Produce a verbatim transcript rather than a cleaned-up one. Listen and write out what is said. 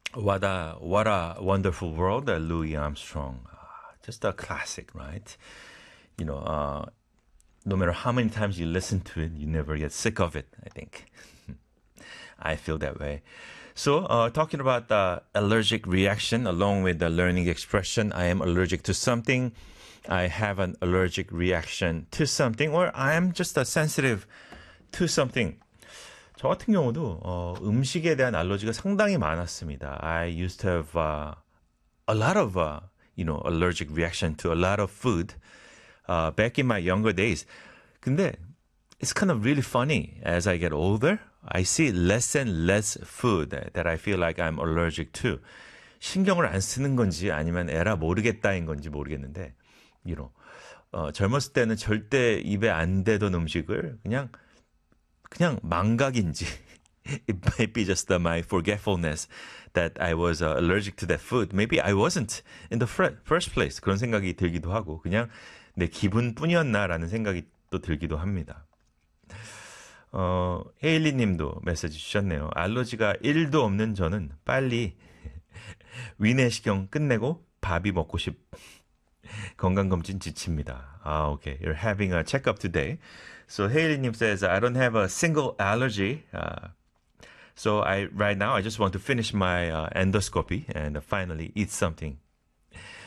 What a what a wonderful world, uh, Louis Armstrong. Uh, just a classic, right? You know, uh, no matter how many times you listen to it, you never get sick of it. I think I feel that way. So, uh, talking about the allergic reaction along with the learning expression, I am allergic to something. I have an allergic reaction to something, or I am just a sensitive to something. 저 같은 경우도 어, 음식에 대한 알러지가 상당히 많았습니다. I used to have uh, a lot of uh, you know allergic reaction to a lot of food uh, back in my younger days. 근데 it's kind of really funny as I get older. I see less and less food that, that I feel like I'm allergic to. 신경을 안 쓰는 건지 아니면 에라 모르겠다인 건지 모르겠는데, you know, 어, 젊었을 때는 절대 입에 안 대던 음식을 그냥 그냥 망각인지 it might be just uh, my forgetfulness that I was uh, allergic to that food. Maybe I wasn't in the fir- first place. 그런 생각이 들기도 하고 그냥 내 기분뿐이었나라는 생각이 또 들기도 합니다. 어, 헤일리 님도 메시지 주셨네요. 알러지가 일도 없는 저는 빨리 위내시경 끝내고 밥이 먹고 싶 건강검진 지칩니다. 아, okay. You're having a checkup today. So Haley-님 says, I don't have a single allergy. Uh, so I right now I just want to finish my uh, endoscopy and finally eat something.